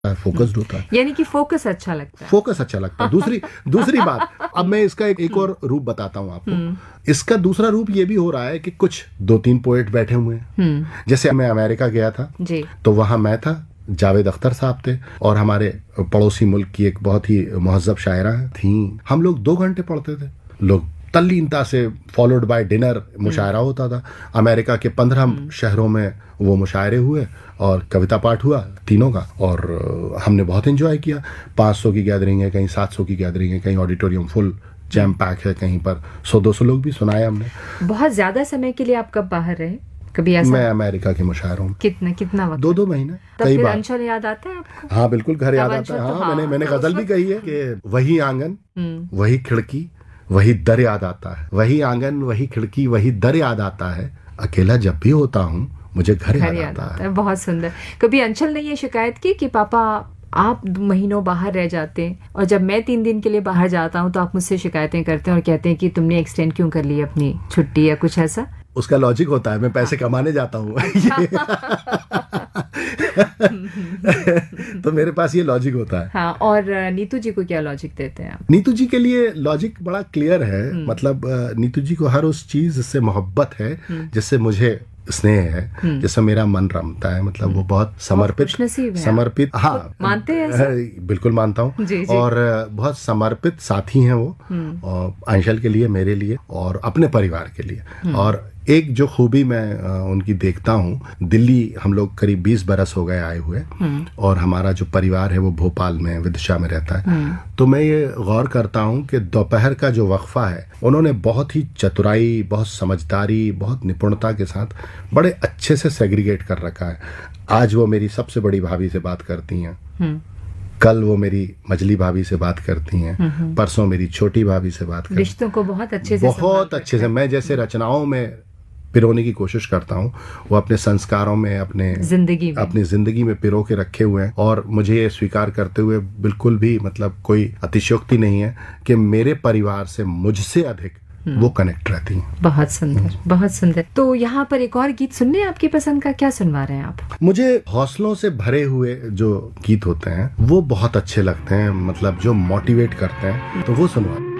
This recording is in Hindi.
फोकस्ड होता है, यानी कि फोकस अच्छा लगता है। फोकस अच्छा लगता है। दूसरी बात, अब मैं इसका एक और रूप बताता हूँ आपको। इसका दूसरा रूप ये भी हो रहा है कि कुछ 2-3 पोएट बैठे हुए हैं। जैसे मैं अमेरिका गया था जी। तो वहां मैं था, जावेद अख्तर साहब थे और हमारे पड़ोसी मुल्क की एक बहुत ही मुहज्जब शायरा थी। हम लोग 2 घंटे पढ़ते थे, लोग तल्लीनता से, फॉलोड बाय डिनर मुशायरा होता था। अमेरिका के 15 शहरों में वो मुशायरे हुए और कविता पाठ हुआ तीनों का, और हमने बहुत एंजॉय किया। 500 की गैदरिंग है, कहीं 700 की गैदरिंग है, कहीं ऑडिटोरियम फुल जैम पैक है, कहीं पर 100-200 लोग भी सुनाए हमने। बहुत ज्यादा समय के लिए आप कब बाहर रहे? कभी ऐसा? मैं अमेरिका के मुशायरों में कितना वक्त? 2 महीने। तब कई फिर बार अंचल याद आता है आपको? हाँ बिल्कुल, घर याद आता है। तो हाँ, मैंने तो गजल भी कही है कि वही आंगन वही खिड़की वही दर याद आता है, वही आंगन वही खिड़की वही दर याद आता है, अकेला जब भी होता हूँ मुझे घर याद आता है। बहुत सुंदर। कभी अंचल ने ये शिकायत की कि पापा आप महीनों बाहर रह जाते हैं और जब मैं 3 दिन के लिए बाहर जाता हूँ तो आप मुझसे शिकायतें करते हैं और कहते हैं कि तुमने एक्सटेंड क्यों कर ली अपनी छुट्टी, या कुछ ऐसा? उसका लॉजिक होता है, मैं पैसे कमाने जाता हूँ। तो मेरे पास ये लॉजिक होता है। हाँ, और नीतू जी को क्या लॉजिक देते हैं आप? नीतू जी के लिए लॉजिक बड़ा क्लियर है। मतलब नीतू जी को हर उस चीज जिससे मोहब्बत है, जिससे मुझे स्नेह है, जिससे मेरा मन रमता है, मतलब वो बहुत समर्पित हाँ मानते हैं? बिल्कुल मानता हूँ। और बहुत समर्पित साथी हैं वो, और अंशल के लिए, मेरे लिए और अपने परिवार के लिए। और एक जो खूबी मैं उनकी देखता हूँ, दिल्ली हम लोग करीब 20 बरस हो गए आए हुए, और हमारा जो परिवार है वो भोपाल में विदिशा में रहता है। तो मैं ये गौर करता हूँ कि दोपहर का जो वक्फा है उन्होंने बहुत ही चतुराई, बहुत समझदारी, बहुत निपुणता के साथ बड़े अच्छे से सेग्रीगेट कर रखा है। आज वो मेरी सबसे बड़ी भाभी से बात करती हैं, कल वो मेरी मजली भाभी से बात करती हैं, परसों मेरी छोटी भाभी से बात करती हैं। रिश्तों को बहुत अच्छे से मैं जैसे रचनाओं में पिरोने की कोशिश करता हूँ, वो अपने संस्कारों में, अपनी जिंदगी में पिरो के रखे हुए हैं। और मुझे ये स्वीकार करते हुए बिल्कुल भी मतलब कोई अतिशयोक्ति नहीं है कि मेरे परिवार से मुझसे अधिक वो कनेक्ट रहती हैं। बहुत सुंदर, बहुत सुंदर। तो यहाँ पर एक और गीत सुनने आपकी पसंद का, क्या सुनवा रहे हैं आप? मुझे हौसलों से भरे हुए जो गीत होते हैं वो बहुत अच्छे लगते हैं, मतलब जो मोटिवेट करते हैं, तो वो सुनवा।